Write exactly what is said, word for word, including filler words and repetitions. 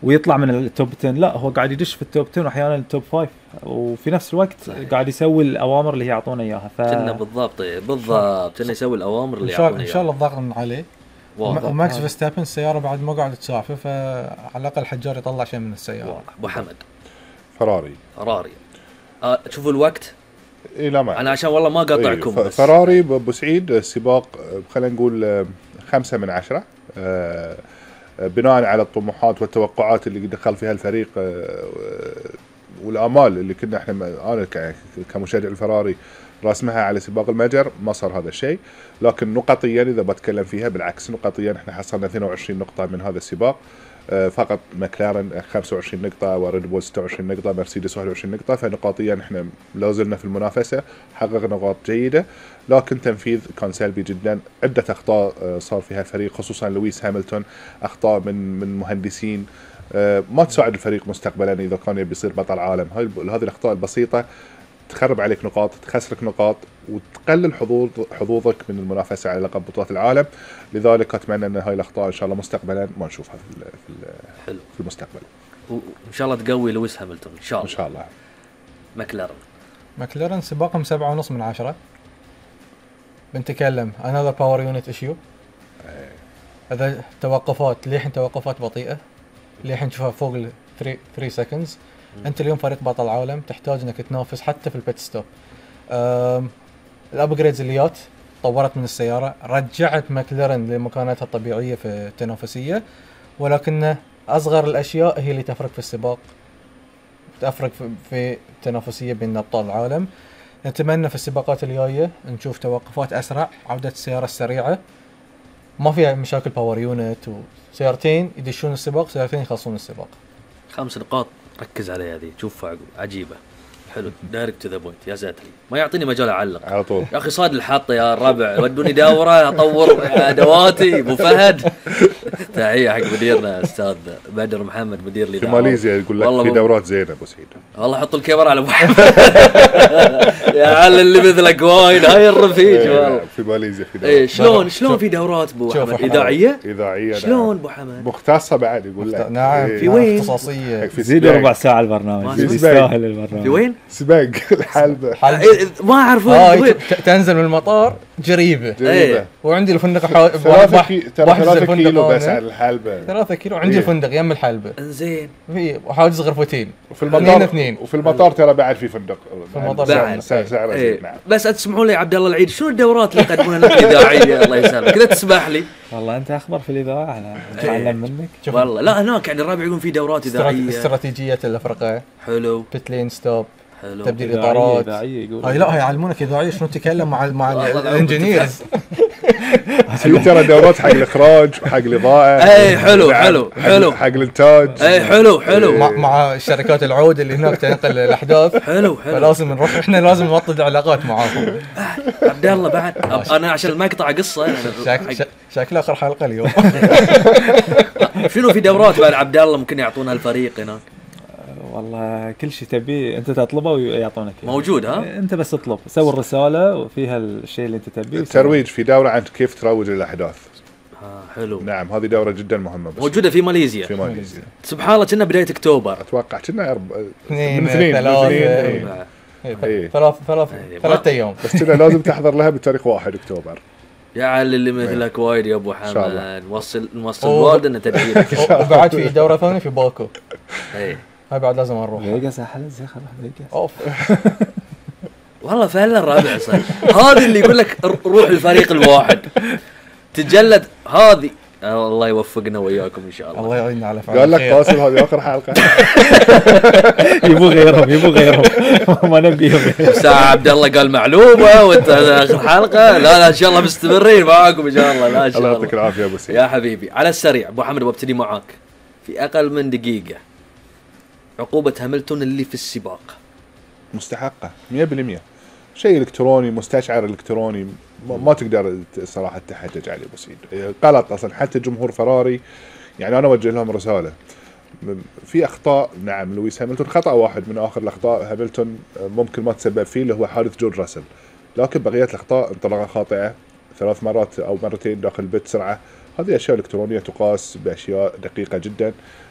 ويطلع من التوب عشرة، لا هو قاعد يدش في التوب عشرة واحيانا التوب خمسة، وفي نفس الوقت صحيح. قاعد يسوي الاوامر اللي يعطونه اياها. ف كنا بالضبط بالضبط كنا يسوي الاوامر اللي يعطونه اياها. ان شاء الله الضغط من عليه. وماكس فيرستابن السياره بعد ما قاعد تصافي، فعلى الاقل حجار يطلع شيء من السياره. ابو حمد فراري فراري آه تشوفوا الوقت إيه لا ما انا عشان والله ما قاطعكم. إيه فراري ابو سعيد السباق خلينا نقول خمسة من عشرة آه بناء على الطموحات والتوقعات اللي دخل فيها الفريق والآمال اللي كنا احنا انا كمشجع الفراري راسمها على سباق المجر. ما صار هذا الشيء، لكن نقطيا اذا بتكلم فيها بالعكس نقطيا احنا حصلنا اثنين وعشرين نقطة من هذا السباق، فقط ماكلارن خمسة وعشرين نقطة وريد بول ستة وعشرين نقطة، مرسيدس واحد وعشرين نقطة. فنقاطيا احنا لا زلنا في المنافسة، حققنا نقاط جيدة، لكن تنفيذ كان سلبي جدا. عدة اخطاء صار فيها الفريق، خصوصا لويس هاملتون، اخطاء من من مهندسين ما تساعد الفريق مستقبلا اذا كان يبي يصير بطل عالم. هاي هذه الاخطاء البسيطة تخرب عليك نقاط، تخسرك نقاط، وتقلل حظوظ حظوظك من المنافسه على لقب بطولات العالم. لذلك اتمنى ان هاي الاخطاء ان شاء الله مستقبلا ما نشوفها في في, في المستقبل، وان شاء الله تقوي لويس هاملتون ان شاء الله. ان شاء الله. ماكلارن ماكلارن سباقهم سبعة ونص من عشرة. بنتكلم another power unit issue. هذا توقفات ليحين توقفات بطيئه، ليحين نشوفها فوق ال ثلاثة seconds. انت اليوم فريق بطل عالم، تحتاج انك تنافس حتى في البيت ستوب. الابجريدز اللي جات طورت من السياره، رجعت ماكلارن لمكانتها الطبيعيه في التنافسيه، ولكن اصغر الاشياء هي اللي تفرق في السباق، تفرق في التنافسيه بين ابطال العالم. نتمنى في السباقات الجايه نشوف توقفات اسرع، عوده السياره السريعه، ما فيها مشاكل باور يونت، وسيارتين يدشون السباق، سيارتين يخلصون السباق. خمس نقاط ركز عليها هذه، شوف عجيبه. حلو دايركت تو ذا بوينت يا ساتري، ما يعطيني مجال اعلق على طول. يا اخي صاد الحاطه يا الربع، ودوني دوره اطور ادواتي. ابو فهد تحيه حق مديرنا استاذ بدر محمد مدير لي في ماليزيا، يقول لك في دورات زينه ابو سعيد. والله حط الكاميرا على ابو حمد يا عل اللي مثلك وايد هاي الرفيج والله. في ماليزيا في دورات. ايه شلون شلون في دورات ابو حمد اذاعيه اذاعيه شلون ابو حمد مختصه بعد يقول لك. نعم في وين اختصاصيه، زيد ربع ساعه البرنامج يستاهل البرنامج. في وين سباق الحلبة ما اعرف وين. تنزل من المطار جريبه ايه. وعندي الفندق ثلاثة كيلو بس على الحلبة، ثلاثة كيلو عندي الفندق يم الحلبة. زين في وحاجز غرفتين وفي المطار اثنين، وفي المطار ترى بعد في فندق في المطار سعره ايه. نعم. بس تسمحون لي يا عبد الله العيد، شنو الدورات اللي يقدمونها لك اذاعيه الله يسلمك كذا تسمح لي؟ والله انت اخبر في الاذاعه انا اتعلم منك. والله لا هناك يعني الرابع يقولون في دورات اذاعيه، استراتيجيه الفرقه. حلو. بيتلين ستوب، حلو. تبديل اطارات. هاي لا هاي يعلمونك اذاعيه شلون تتكلم مع مع الانجينيرز. في ترى دورات حق الاخراج وحق الاضاءه. اي حلو حلو حلو حق الانتاج. اي حلو حلو مع, مع شركات العود اللي هناك تنقل الاحداث. حلو حلو. فلازم نروح احنا لازم نوطد العلاقات معاهم. عبد الله بعد انا عشان ما اقطع قصه شكله اخر حلقه اليوم. شنو في دورات بعد عبد الله ممكن يعطونها الفريق هناك؟ والله كل شيء تبيه انت تطلبه ويعطونك موجود. ها انت بس اطلب، سوي الرساله وفيها الشيء اللي انت تبيه. الترويج في دوره عن كيف تروج للاحداث. اه حلو. نعم هذه دوره جدا مهمه موجوده في ماليزيا. في ماليزيا سبحان الله كنا بدايه اكتوبر اتوقع كنا أرب... من اثنين ثلاثة ثلاث ثلاث ثلاث ايام بس كنا لازم تحضر لها بتاريخ واحد اكتوبر. يا علي اللي مثلك وايد يا ابو حمد. نوصل نوصل والدنا تدريبك. وبعد في دوره ثانيه في باكو. اي هاي بعد لازم نروح فيغاس. احلى زي خلاص فيغاس. اوف والله فعلا الرابع صح. هذه اللي يقول لك روح الفريق الواحد تجلد هذه. الله يوفقنا وياكم ان شاء الله. الله يعيننا على فعل قال لك فاصل هذه اخر حلقه. يبغوا غيرهم يبغوا غيرهم ما نبيهم. ساعة عبد الله قال معلومه وانت اخر حلقه. لا لا ان شاء الله مستمرين معاكم ان شاء الله. لا ان شاء الله. الله يعطيك العافيه يا ابو سعيد. يا حبيبي على السريع ابو حمد ببتدي معاك في اقل من دقيقه. عقوبه هاملتون اللي في السباق مستحقه مية بالمية. شيء الكتروني مستشعر الكتروني ما تقدر صراحه تحجج عليه ابو سعيد. غلط اصلا حتى جمهور فراري. يعني انا اوجه لهم رساله. في اخطاء نعم لويس هاملتون خطا واحد من اخر الاخطاء هاملتون ممكن ما تسبب فيه اللي هو حادث جورج راسل، لكن بقيه الاخطاء انطلاقه خاطئه ثلاث مرات او مرتين داخل البيت سرعه، هذه اشياء الكترونيه تقاس باشياء دقيقه جدا.